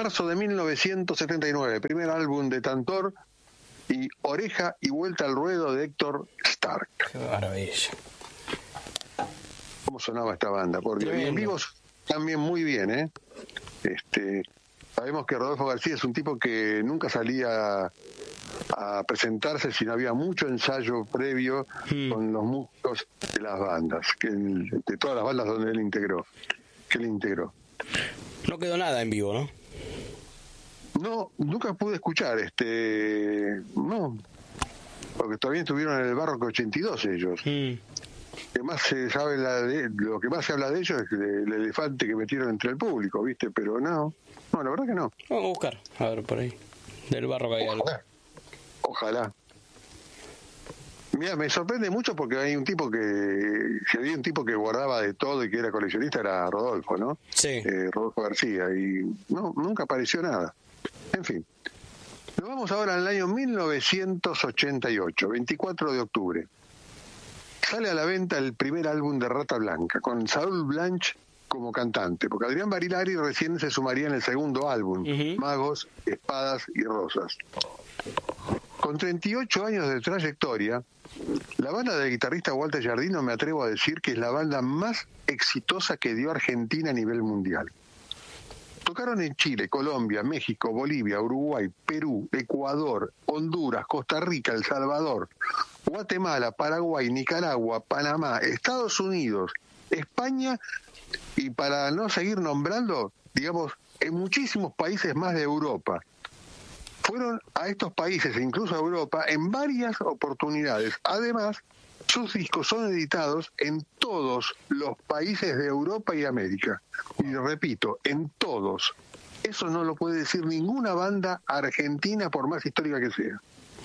marzo de 1979, primer álbum de Tantor y Oreja y Vuelta al Ruedo de Héctor Stark. Qué maravilla. ¿Cómo sonaba esta banda? Por Dios. Y en vivo también muy bien, ¿eh? Sabemos que Rodolfo García es un tipo que nunca salía a presentarse si no había mucho ensayo previo con los músicos de las bandas, de todas las bandas donde él integró. No quedó nada en vivo, ¿no? No, nunca pude escuchar, no, porque todavía estuvieron en el Barroco 82 ellos. Que más se sabe lo que más se habla de ellos es el elefante que metieron entre el público, ¿viste? Pero no, la verdad que no. Vamos a buscar, a ver por ahí. Del Barroco hay algo. Ojalá. Mira, me sorprende mucho porque hay un tipo si había un tipo que guardaba de todo y que era coleccionista, era Rodolfo, ¿no? Sí. Rodolfo García, y no, nunca apareció nada. En fin. Nos vamos ahora al año 1988, 24 de octubre. Sale a la venta el primer álbum de Rata Blanca, con Saúl Blanch como cantante, porque Adrián Barilari recién se sumaría en el segundo álbum, Magos, Espadas y Rosas. Con 38 años de trayectoria, la banda del guitarrista Walter Giardino me atrevo a decir que es la banda más exitosa que dio Argentina a nivel mundial. Tocaron en Chile, Colombia, México, Bolivia, Uruguay, Perú, Ecuador, Honduras, Costa Rica, El Salvador, Guatemala, Paraguay, Nicaragua, Panamá, Estados Unidos, España y, para no seguir nombrando, digamos, en muchísimos países más de Europa. Fueron a estos países e incluso a Europa en varias oportunidades. Además, sus discos son editados en todos los países de Europa y América. Y repito, en todos. Eso no lo puede decir ninguna banda argentina, por más histórica que sea.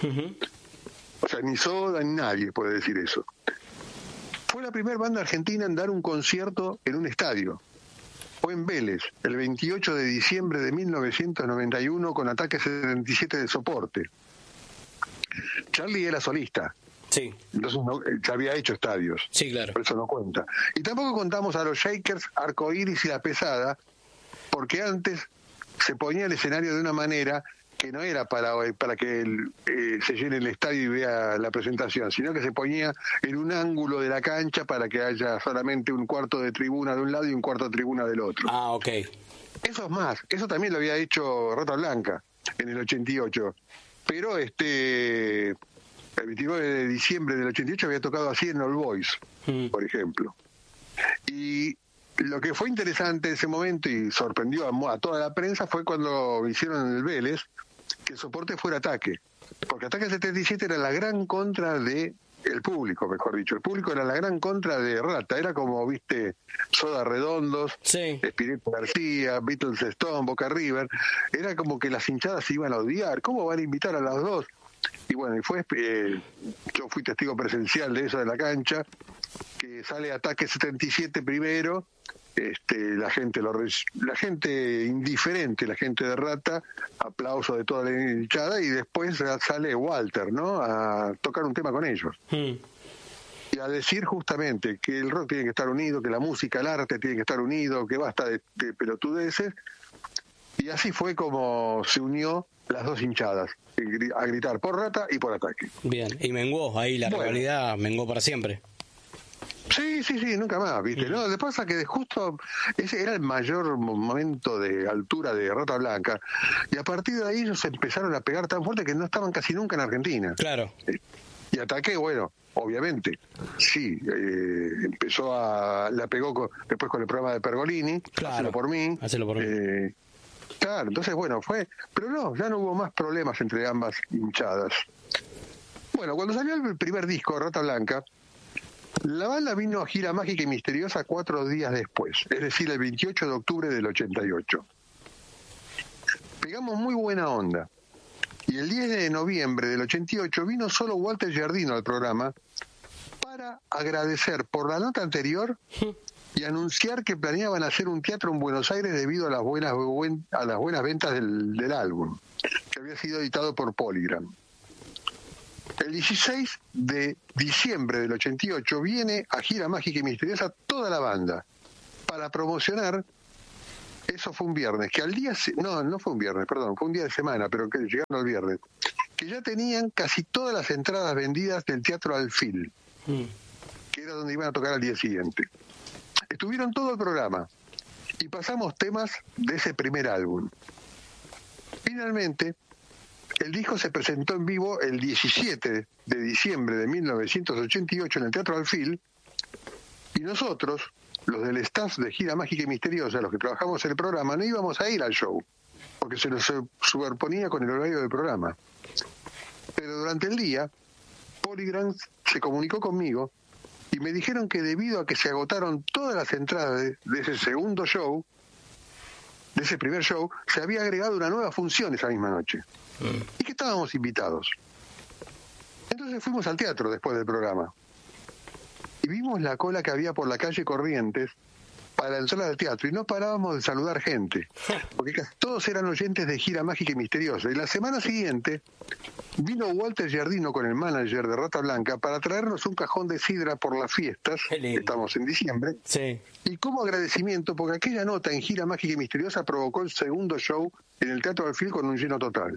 O sea, ni Soda ni nadie puede decir eso. Fue la primera banda argentina en dar un concierto en un estadio. Fue en Vélez, el 28 de diciembre de 1991, con Ataque 77 de soporte. Charlie era solista. Sí. Entonces se había hecho estadios. Sí, claro. Por eso no cuenta. Y tampoco contamos a los Shakers, Arcoiris y La Pesada, porque antes se ponía el escenario de una manera que no era para que se llene el estadio y vea la presentación, sino que se ponía en un ángulo de la cancha para que haya solamente un cuarto de tribuna de un lado y un cuarto de tribuna del otro. Ah, ok. Eso es más, eso también lo había hecho Rata Blanca en el 88, pero el 29 de diciembre del 88 había tocado así en All Boys, por ejemplo. Y lo que fue interesante en ese momento y sorprendió a toda la prensa fue cuando hicieron en el Vélez que el soporte fuera Ataque, porque Ataque 77 era la gran contra de el público, mejor dicho. El público era la gran contra de Rata, era como, viste, Soda Redondos, sí, Spinetta García, Beatles Stone, Boca River, era como que las hinchadas se iban a odiar, ¿cómo van a invitar a las dos? Y bueno, yo fui testigo presencial de eso de la cancha, que sale Ataque 77 primero, la gente indiferente, la gente de Rata, aplauso de toda la hinchada, y después sale Walter, ¿no?, a tocar un tema con ellos. Y a decir justamente que el rock tiene que estar unido, que la música, el arte tiene que estar unido, que basta de pelotudeces. Y así fue como se unió las dos hinchadas, a gritar por Rata y por Ataque. Bien, y menguó ahí, la rivalidad menguó para siempre. Sí, nunca más, ¿viste? No, después pasa que justo ese era el mayor momento de altura de Rata Blanca, y a partir de ahí ellos empezaron a pegar tan fuerte que no estaban casi nunca en Argentina. Claro. Y Ataque, bueno, obviamente, sí, la pegó después con el programa de Pergolini, claro. Hacelo por mí. Claro, entonces bueno, pero no, ya no hubo más problemas entre ambas hinchadas. Bueno, cuando salió el primer disco, Rata Blanca, la banda vino a gira mágica y misteriosa 4 días después, es decir, el 28 de octubre del 88. Pegamos muy buena onda. Y el 10 de noviembre del 88 vino solo Walter Giardino al programa para agradecer por la nota anterior y anunciar que planeaban hacer un teatro en Buenos Aires debido a las buenas ventas del álbum, que había sido editado por Polygram. El 16 de diciembre del 88 viene a gira mágica y misteriosa toda la banda para promocionar eso fue un viernes, que al día, no fue un viernes, perdón, fue un día de semana, pero que llegando al viernes, que ya tenían casi todas las entradas vendidas del Teatro Alfil, que era donde iban a tocar al día siguiente. Estuvieron todo el programa y pasamos temas de ese primer álbum. Finalmente, el disco se presentó en vivo el 17 de diciembre de 1988 en el Teatro Alfil, y nosotros, los del staff de Gira Mágica y Misteriosa, los que trabajamos en el programa, no íbamos a ir al show, porque se nos superponía con el horario del programa. Pero durante el día, Polygram se comunicó conmigo y me dijeron que debido a que se agotaron todas las entradas de ese segundo show, de ese primer show, se había agregado una nueva función esa misma noche. Y que estábamos invitados. Entonces fuimos al teatro después del programa. Y vimos la cola que había por la calle Corrientes para entrar al teatro. Y no parábamos de saludar gente. Porque casi todos eran oyentes de Gira Mágica y Misteriosa. Y la semana siguiente vino Walter Giardino con el manager de Rata Blanca para traernos un cajón de sidra por las fiestas. Estamos en diciembre. Sí. Y como agradecimiento, porque aquella nota en Gira Mágica y Misteriosa provocó el segundo show en el Teatro Alfil con un lleno total.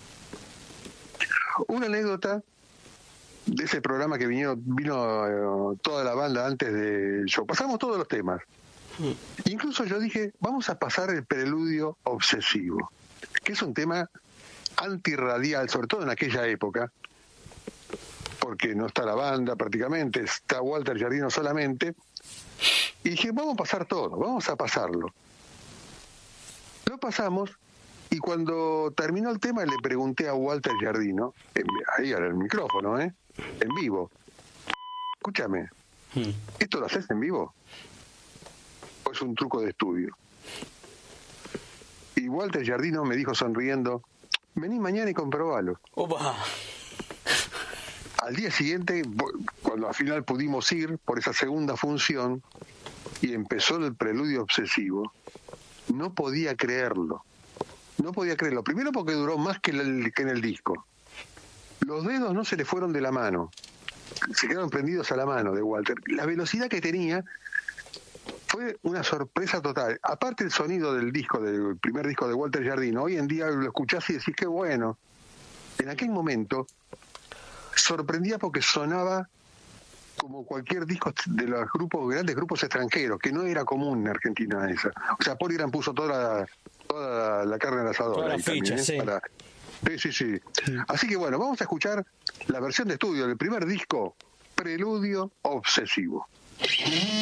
Una anécdota de ese programa que vino toda la banda antes del show. Pasamos todos los temas. Incluso yo dije, vamos a pasar el Preludio Obsesivo, que es un tema antirradial, sobre todo en aquella época, porque no está la banda prácticamente, está Walter Giardino solamente. Y dije, vamos a pasar todo, vamos a pasarlo. Lo pasamos, y cuando terminó el tema le pregunté a Walter Giardino, ahí era el micrófono, en vivo, escúchame, ¿esto lo haces en vivo? ¿O es un truco de estudio? Y Walter Giardino me dijo sonriendo, vení mañana y comprobalo. Opa. Al día siguiente, cuando al final pudimos ir por esa segunda función y empezó el Preludio Obsesivo, no podía creerlo. No podía creerlo. Primero porque duró más que en el disco. Los dedos no se le fueron de la mano. Se quedaron prendidos a la mano de Walter. La velocidad que tenía fue una sorpresa total. Aparte el sonido del primer disco de Walter Giardino, hoy en día lo escuchás y decís qué bueno. En aquel momento sorprendía porque sonaba como cualquier disco de los grandes grupos extranjeros, que no era común en Argentina esa. O sea, Polygram puso toda la carne al asador. Toda la ficha, también, sí. Sí. Así que bueno, vamos a escuchar la versión de estudio del primer disco, Preludio Obsesivo.